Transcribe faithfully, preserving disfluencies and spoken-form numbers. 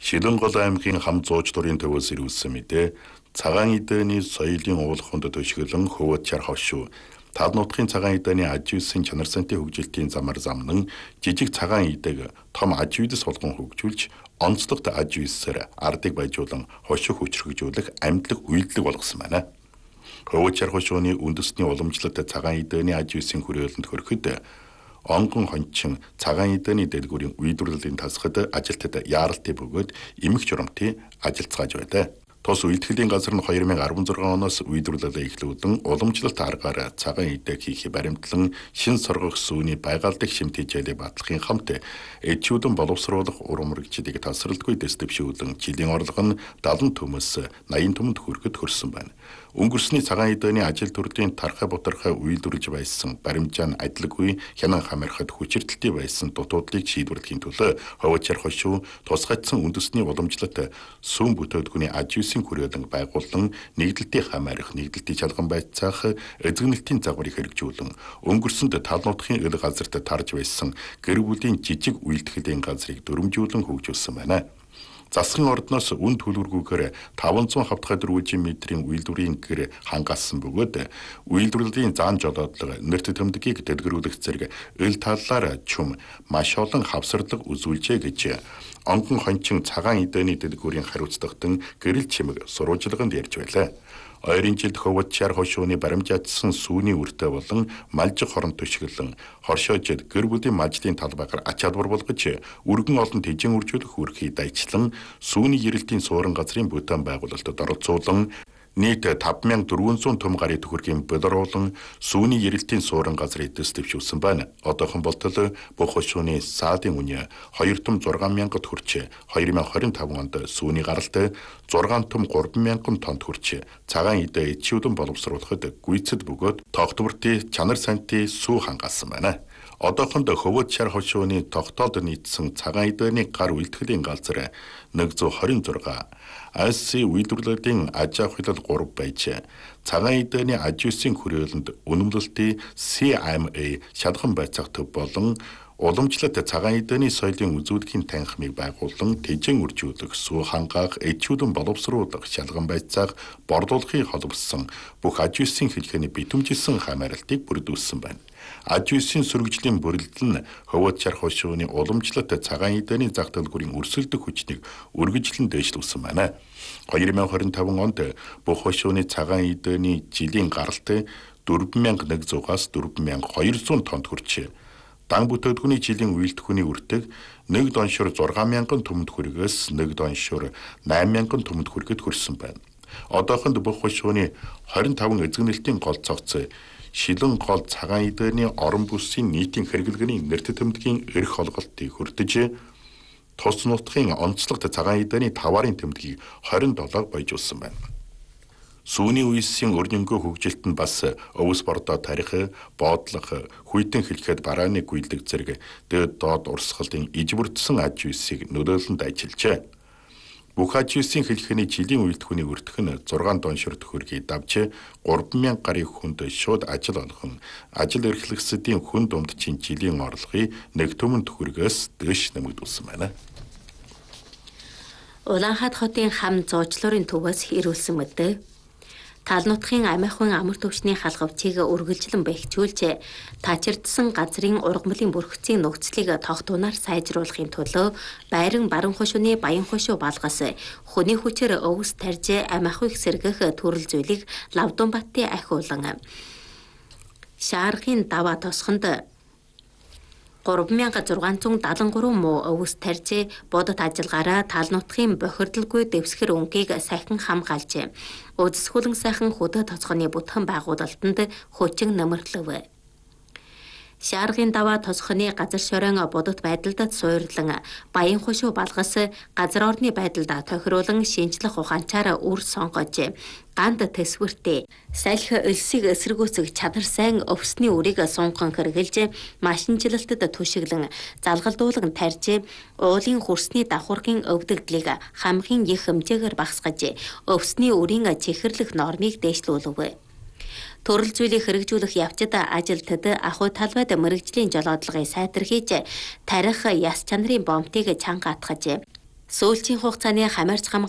Шилэнгол аймгийн хам зууч дурын төвөөс ирүүлсэн мэдээ цагаан эдэний соёлын уулахунд төшгөлөн хөвөт чар хошуу тал нутгийн цагаан эдэний аж үйлсийн чанар сантын хөгжилтийн замаар замнан жижиг цагаан эдэг том аж үйлс болгон хөгжүүлж онцлогт аж үйлсээр ардыг баяжуулан хошуу хүчрхэгжүүлэх амьдлаг үйлдэл болгосон байна. Хөвөт чар хошууны үндэсний уламжлалт цагаан эдэний аж үйлсийн хүрээлэнд хүрэхэд онгон хончин цагаан эдэний дэлгүүрийн үйлдвэрлэлийн тасгад ажилтнад яаралтай бөгөөд эмх журамтын ажилцгааж байдаг. Тус үйлдвэрлэлийн газар нь две тысячи шестнадцать оноос үйлдвэрлэлээ эхлүүлэн уламжлалт аргаар цагаан эдэг хийхийг баримтлан шин соргох сүүний байгальдах шимт хичээлээ батлахын хамт эдчүүдэн боловсруулах урам мөрөгчдийг тасралтгүй дэс дэвшүүлэн жилийн орлого нь седемдесет төмөөс восемьдесят төмөнд хүрэхэд хүрсэн байна. Өнгөрсний цагаан эдэний ажил төрлийн тархай бутархай үйлдвэрлэж байсан баримжаа нь адилгүй хянан хамаархад хүчирдэлтэй байсан дутуудлыг шийдвэрлэхийн төлөө ховод чар хошуу тусгайцсан үндэсний уламжлалт сүм бүтээдгүүний аж үйлсийн хүрээлэн байгуулан нэгдэлтийн хамаарах нэгдэлтийн чалган байцаах эзэгнэлтийн загварыг хэрэгжүүлэн өнгөрсөнд тал нутгийн ил газарт тарж байсан гэр бүлийн жижиг үйлдвэрлэлийн газрыг дүрмжүүлэн хөгжүүлсэн байна. Засгийн ордноос үн төлөвлөгөөгөөр таванзуун хавтгай дөрвөн метрийн үйлдвэрийн гэр хангаасан бөгөөд үйлдвэрлэлийн заан жолоодлого нэрт төмдгийг дэлгэрүүлэх зэрэг ил таллаар чүм маш олон хавсарлага үзүүлжээ гэж онгон хончин цагаан эдэний дэлгүүрийн хариуцлагатан гэрэл чимэг сурвалжлаганд ярьж байлаа. Ойрын жилд хөвөт чар хошууны баримжаатсан сүүний үртэй болон малжиг хорон төшгөлөн хоршоожид гэр бүлийн малжлын талбайгаар ач албар болгож өргөн олон тэжин үржүүлэх үрхий дайчлан сүүний ерэлтийн суурин газрын бүтээн байгуулалтад оролцуулан нийт five thousand four hundred төм гарыг төхөргийн болоруулан сүүний ерэлтийн суурин газрыг дэс дэвшүүлсэн байна. Одоохон болтол бүх хошууны саадын үнэ two том six thousand төгрөг, twenty twenty-five онд сүүний гаралт six том three thousand тонн төгрөг, цагаан эдэ эдчүүдэн боловсруулахад гүйцэд бөгөөд тогтвортой чанар сантын сүү хангаасан байна. Одоохонд хөвөт чар хошууны тогтоолд нийцсэн цагаан эдэний гар үйлдвэрлэлийн газар one hundred twenty-six, АС-ийн үйлдвэрлэлийн аж ахуй three байж, цагаан эдэний аж үйлсийн хүрээлэнд үнэмлэлтийн си эм эй шалган байцаах төв болон уламжлалт цагаан эдэний соёлын үзүүлэхийн танхимыг байгуулан тэжин үржүүлэх, сүү хангаах, эдчүүдэн боловсруулах, шалган байцаах, борлуулахыг холбосон бүх аж үйлсийн хэлхээний битүүмжилсэн хамааралтыг бүрдүүлсэн байна. Аж үйлсийн сөргөжлийн бүрэлдэл нь хөвөт чар хошууны уламжлалт цагаан эдэний зах дэлгүүрийн өрсөлдөх хүчнийг үргэлжлэн дээшлүүлсэн байна. twenty twenty-five онд бүх хошууны цагаан эдэний жилийн гаралт four thousand one hundred-аас four thousand two hundred тонн хүрч, дан бүтээдгүүний жилийн үйлдвэрлэхүүний үртэг нэг доншор six thousand төмөнд хүргээс нэг доншор eight thousand төмөнд хүрэхэд хүрсэн байна. Одоохонд бүх хошууны twenty-five эзэгнэлтийн гол цогц шилэн гол цагаан эдэний орон бүсийн нийтийн хэрэглэгээний нэрт тэмдгийн эрх олголтыг хүртэж, тус нутгийн онцлогт цагаан эдэний таварын тэмдгийг twenty-seven баяжуулсан байна. Сүүний үеийн өрнөнгөө хөгжилт нь бас өвс бордоо тарих, боодлох, хүйтэн хэлэхэд барааны гүйлдэг зэрэг дэд доод урсгалын ижбүрдсэн аж үйлсийг нөлөөлөнд ажиллажээ. Бүх аж үйлсийн хэлхээний жилийн үйлдвэрлэхүүний өртөх нь six доншор төхөргийг давж three thousand гарыг хүнд шууд ажил олгон ажил эрхлэгчдийн хүн дундчийн жилийн орлогыг нэг төмөн төхөргөөс дэш нэмэгдүүлсэн байна. Улаанхаат хотын хам зуучлалын төвөөс ирүүлсэн мэдээ. Тал нутгийн амиахын амар төвчний халгавчийг үргэлжлэн бэхжүүлж, тачирдсан газрын ургамлын бүрхцийн нөхцөлийг тогтунаар сайжруулахын төлөө байран баран хошууны баян хошуу балгас хүний хүчээр өвс тарж амиахыг сэргэх төрөл зүйлийг Лавдунбаттын ахиулан Шаархын даваа тосхонд three thousand six hundred seventy-three муу өвс тарж бодот ажиллагаараа тал нутгийн бохирдолгүй дэвсгэр өнгийг сахин хамгаалж, үдэсгүүлэн сайхан хөдөө тоцгоны бүтгэн байгуулалтанд хүчин нэмэрлэв. Шааргын даваа тосхоны газар шорон бодот байдалд суйрлан баян хошуу балгас газар орны байдалд тохируулан шинжлэх ухаанчаар үр сонгож, ганд төсвөртэй салхи өлсийг эсэргүүцэх чадар сайн өвсний үрийг сунган хэрглэж, машинжилалтад түшиглэн залгалдуулан тарж, уулын хөрсний давхаргын өвдөгдлийг хамгийн их хэмжээгээр багасгаж, өвсний үрийн чихэрлэх нормыг дээшлүүлв. Төрөл зүйлийг хэрэгжүүлэх явцад ажилтад ахуй талбайд мэрэгжлийн жолоодлагыг сайтар хийж, тарих яс чанарын бомтыг чанга атгаж, Сүүлчийн хугацааны хамаарч хам